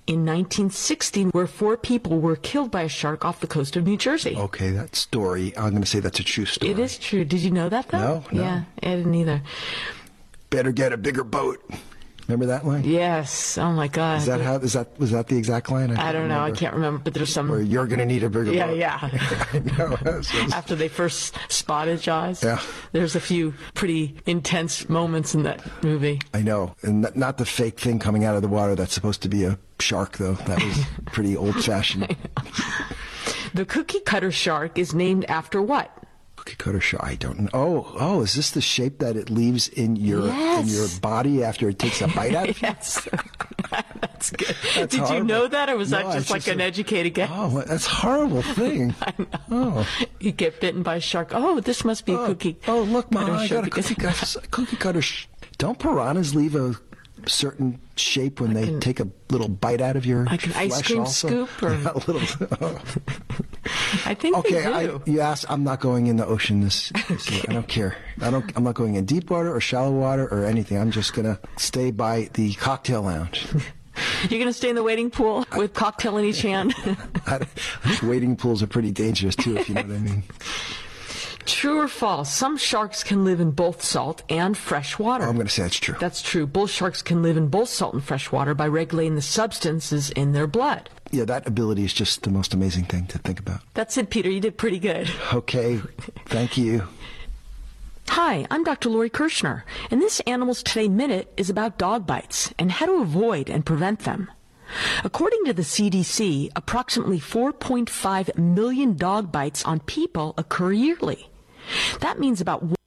in 1960 where 4 people were killed by a shark off the coast of New Jersey. Okay, that story, I'm going to say that's a true story. It is true. Did you know that, though? No. Yeah, I didn't either. Better get a bigger boat. Remember that line? Yes. Oh, my God. Was that the exact line? I don't know. I can't remember, but there's some... Or you're going to need a bigger boat. Yeah. I know. After they first spotted Jaws, yeah. There's a few pretty intense moments in that movie. I know. And not the fake thing coming out of the water that's supposed to be a shark, though. That was pretty old-fashioned. The cookie cutter shark is named after what? Cookie cutter shark. I don't know. Oh, is this the shape that it leaves in your body after it takes a bite out of you? Yes. That's good. That's Did horrible. you know that, or was that just like an educated guess? Oh, that's a horrible thing. I know. Oh. You get bitten by a shark. Oh, this must be a cookie. Oh, look, Mom, I got a cookie cutter. Don't piranhas leave a certain shape when they take a little bite out of your like an flesh ice cream also? scoop? Or... a little. Oh. I think they do. You asked. I'm not going in the ocean this year. I don't care. I'm not going in deep water or shallow water or anything. I'm just gonna stay by the cocktail lounge. You're gonna stay in the waiting pool with cocktail in each hand. Waiting pools are pretty dangerous too, if you know what I mean. True or false? Some sharks can live in both salt and fresh water. I'm going to say that's true. That's true. Bull sharks can live in both salt and fresh water by regulating the substances in their blood. Yeah, that ability is just the most amazing thing to think about. That's it, Peter. You did pretty good. Okay. Thank you. Hi, I'm Dr. Lori Kirshner, and this Animals Today Minute is about dog bites and how to avoid and prevent them. According to the CDC, approximately 4.5 million dog bites on people occur yearly. That means about 1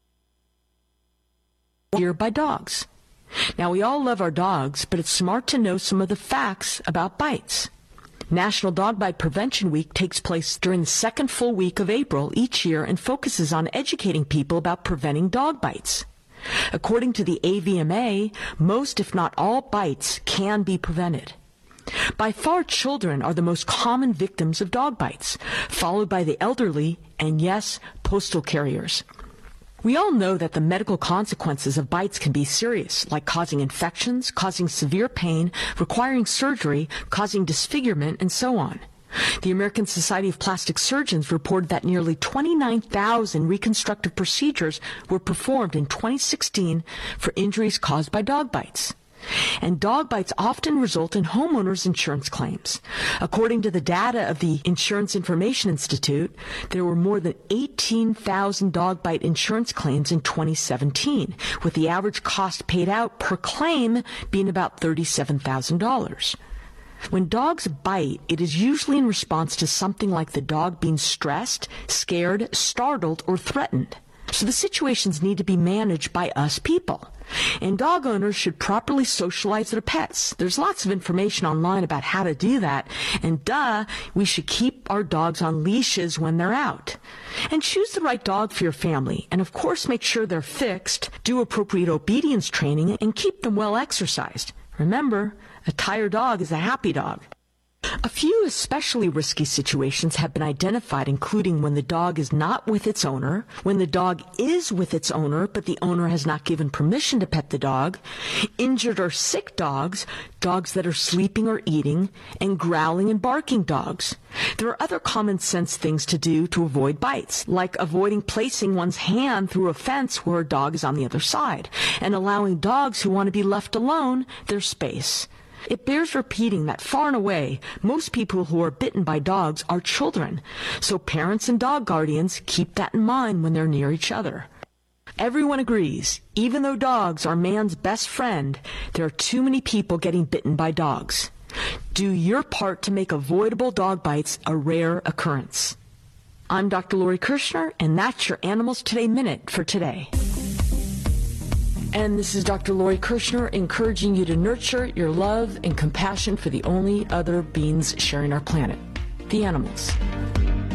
year by dogs. Now, we all love our dogs, but it's smart to know some of the facts about bites. National Dog Bite Prevention Week takes place during the second full week of April each year and focuses on educating people about preventing dog bites. According to the AVMA, most, if not all, bites can be prevented. By far, children are the most common victims of dog bites, followed by the elderly and, yes, postal carriers. We all know that the medical consequences of bites can be serious, like causing infections, causing severe pain, requiring surgery, causing disfigurement, and so on. The American Society of Plastic Surgeons reported that nearly 29,000 reconstructive procedures were performed in 2016 for injuries caused by dog bites. And dog bites often result in homeowners' insurance claims. According to the data of the Insurance Information Institute, there were more than 18,000 dog bite insurance claims in 2017, with the average cost paid out per claim being about $37,000. When dogs bite, it is usually in response to something like the dog being stressed, scared, startled, or threatened. So the situations need to be managed by us people. And dog owners should properly socialize their pets. There's lots of information online about how to do that. And we should keep our dogs on leashes when they're out. And choose the right dog for your family. And of course, make sure they're fixed, do appropriate obedience training, and keep them well exercised. Remember, a tired dog is a happy dog. A few especially risky situations have been identified, including when the dog is not with its owner, when the dog is with its owner but the owner has not given permission to pet the dog, injured or sick dogs, dogs that are sleeping or eating, and growling and barking dogs. There are other common sense things to do to avoid bites, like avoiding placing one's hand through a fence where a dog is on the other side, and allowing dogs who want to be left alone their space. It bears repeating that far and away, most people who are bitten by dogs are children, so parents and dog guardians keep that in mind when they're near each other. Everyone agrees, even though dogs are man's best friend, there are too many people getting bitten by dogs. Do your part to make avoidable dog bites a rare occurrence. I'm Dr. Lori Kirshner, and that's your Animals Today Minute for today. And this is Dr. Lori Kirshner encouraging you to nurture your love and compassion for the only other beings sharing our planet, the animals.